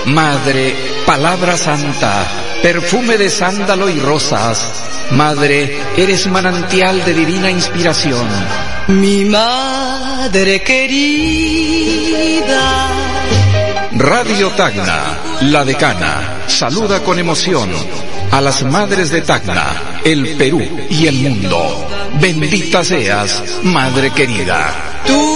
Madre, palabra santa, perfume de sándalo y rosas. Madre, eres manantial de divina inspiración. Mi madre querida. Radio Tacna, la decana, saluda con emoción a las madres de Tacna, el Perú y el mundo. Bendita seas, madre querida.